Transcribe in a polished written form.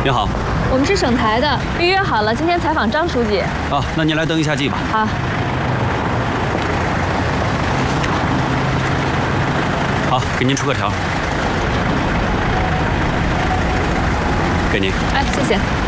您好， 我们是省台的，预约好了，今天采访张书记。 啊，那您来登一下记吧。 好。 好，给您出个条。给您。 哎，谢谢。